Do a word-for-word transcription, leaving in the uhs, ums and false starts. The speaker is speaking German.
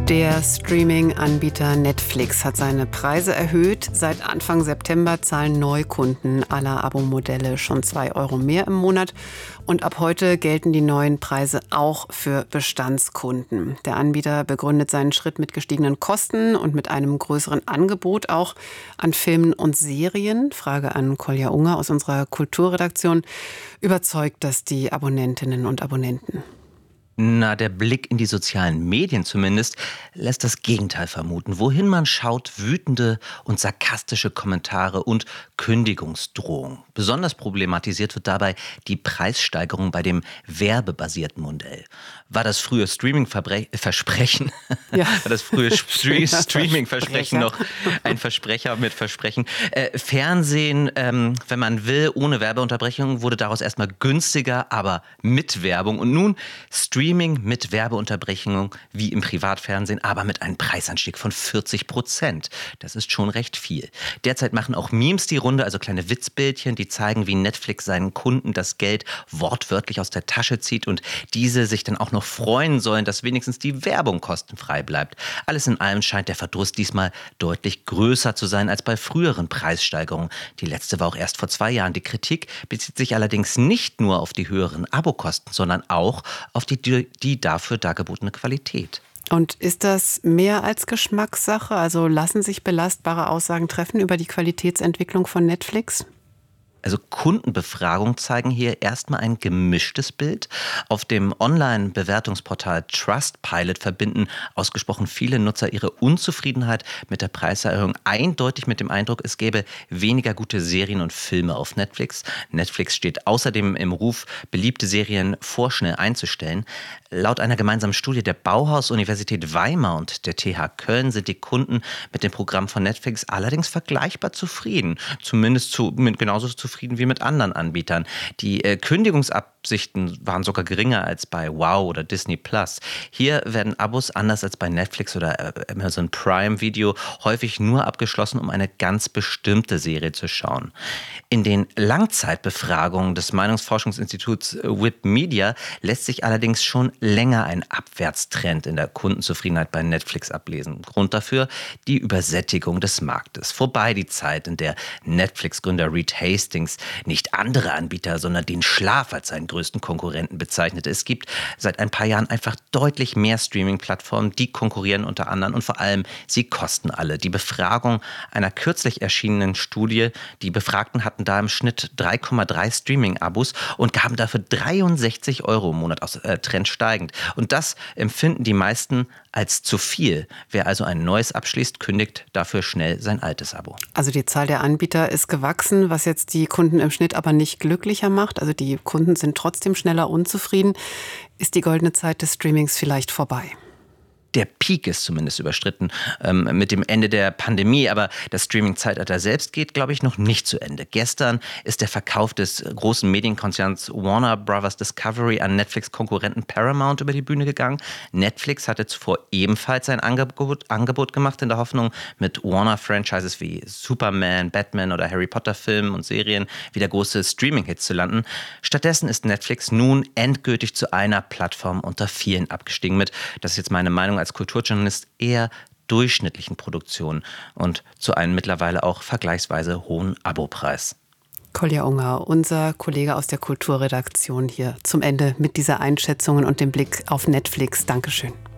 Der Streaming-Anbieter Netflix hat seine Preise erhöht. Seit Anfang September zahlen Neukunden aller Abo-Modelle schon zwei Euro mehr im Monat. Und ab heute gelten die neuen Preise auch für Bestandskunden. Der Anbieter begründet seinen Schritt mit gestiegenen Kosten und mit einem größeren Angebot auch an Filmen und Serien. Frage an Kolja Unger aus unserer Kulturredaktion. Überzeugt das die Abonnentinnen und Abonnenten? Na, der Blick in die sozialen Medien zumindest lässt das Gegenteil vermuten. Wohin man schaut, wütende und sarkastische Kommentare und Kündigungsdrohungen. Besonders problematisiert wird dabei die Preissteigerung bei dem werbebasierten Modell. War das frühe Streaming-Versprechen, ja. war das frühe Streaming-Versprechen noch ein Versprecher mit Versprechen? Äh, Fernsehen, ähm, wenn man will, ohne Werbeunterbrechung, wurde daraus erstmal günstiger, aber mit Werbung. Und nun Streaming mit Werbeunterbrechung wie im Privatfernsehen, aber mit einem Preisanstieg von vierzig Prozent. Das ist schon recht viel. Derzeit machen auch Memes die Runde, also kleine Witzbildchen, die zeigen, wie Netflix seinen Kunden das Geld wortwörtlich aus der Tasche zieht und diese sich dann auch noch freuen sollen, dass wenigstens die Werbung kostenfrei bleibt. Alles in allem scheint der Verdruss diesmal deutlich größer zu sein als bei früheren Preissteigerungen. Die letzte war auch erst vor zwei Jahren. Die Kritik bezieht sich allerdings nicht nur auf die höheren Abokosten, sondern auch auf die die dafür dargebotene Qualität. Und ist das mehr als Geschmackssache? Also lassen sich belastbare Aussagen treffen über die Qualitätsentwicklung von Netflix? Also Kundenbefragungen zeigen hier erstmal ein gemischtes Bild. Auf dem Online-Bewertungsportal Trustpilot verbinden ausgesprochen viele Nutzer ihre Unzufriedenheit mit der Preiserhöhung eindeutig mit dem Eindruck, es gäbe weniger gute Serien und Filme auf Netflix. Netflix steht außerdem im Ruf, beliebte Serien vorschnell einzustellen. Laut einer gemeinsamen Studie der Bauhaus-Universität Weimar und der T H Köln sind die Kunden mit dem Programm von Netflix allerdings vergleichbar zufrieden. Zumindest zu, mit genauso zufrieden wie mit anderen Anbietern. Die äh, Kündigungsabsichten waren sogar geringer als bei Wow oder Disney Plus. Hier werden Abos anders als bei Netflix oder äh, Amazon Prime Video häufig nur abgeschlossen, um eine ganz bestimmte Serie zu schauen. In den Langzeitbefragungen des Meinungsforschungsinstituts Whip Media lässt sich allerdings schon länger ein Abwärtstrend in der Kundenzufriedenheit bei Netflix ablesen. Grund dafür die Übersättigung des Marktes. Vorbei die Zeit, in der Netflix-Gründer Reed Hastings nicht andere Anbieter, sondern den Schlaf als seinen größten Konkurrenten bezeichnete. Es gibt seit ein paar Jahren einfach deutlich mehr Streaming-Plattformen, die konkurrieren unter anderem und vor allem, sie kosten alle. Die Befragung einer kürzlich erschienenen Studie, die Befragten hatten da im Schnitt drei Komma drei Streaming-Abos und gaben dafür dreiundsechzig Euro im Monat aus, äh, Trend steigend. Und das empfinden die meisten als zu viel. Wer also ein neues abschließt, kündigt dafür schnell sein altes Abo. Also die Zahl der Anbieter ist gewachsen, was jetzt die Kunden im Schnitt aber nicht glücklicher macht. Also die Kunden sind trotzdem schneller unzufrieden. Ist die goldene Zeit des Streamings vielleicht vorbei? Der Peak ist zumindest überstritten ähm, mit dem Ende der Pandemie, aber das Streaming-Zeitalter selbst geht, glaube ich, noch nicht zu Ende. Gestern ist der Verkauf des großen Medienkonzerns Warner Bros. Discovery an Netflix-Konkurrenten Paramount über die Bühne gegangen. Netflix hatte zuvor ebenfalls ein Angebot, Angebot gemacht in der Hoffnung, mit Warner-Franchises wie Superman, Batman oder Harry Potter-Filmen und Serien wieder große Streaming-Hits zu landen. Stattdessen ist Netflix nun endgültig zu einer Plattform unter vielen abgestiegen mit, das ist jetzt meine Meinung als Kulturjournalist, eher durchschnittlichen Produktionen und zu einem mittlerweile auch vergleichsweise hohen Abopreis. Kolja Unger, unser Kollege aus der Kulturredaktion hier zum Ende mit dieser Einschätzungen und dem Blick auf Netflix. Dankeschön.